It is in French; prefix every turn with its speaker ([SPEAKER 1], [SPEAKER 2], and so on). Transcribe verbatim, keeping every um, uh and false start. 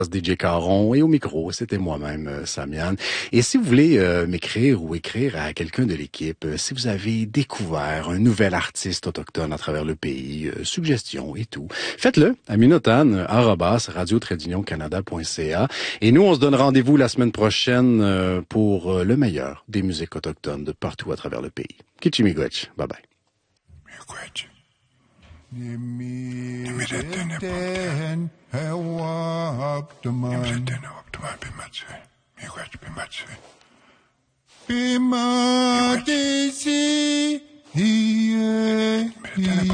[SPEAKER 1] D J Caron et au micro, c'était moi-même, euh, Samian. Et si vous voulez euh, m'écrire ou écrire à quelqu'un de l'équipe, euh, si vous avez découvert un nouvel artiste autochtone à travers le pays, euh, suggestions et tout, faites-le à minotan arobase radio trait canada point c a. Et nous, on se donne rendez-vous la semaine prochaine euh, pour euh, le meilleur des musiques autochtones de partout à travers le pays. Kichimigwech, bye bye.
[SPEAKER 2] Nimiten hewaptaman. Nimiten hewaptaman bimatse. Miigwech bimatse. Bimatisi hiye.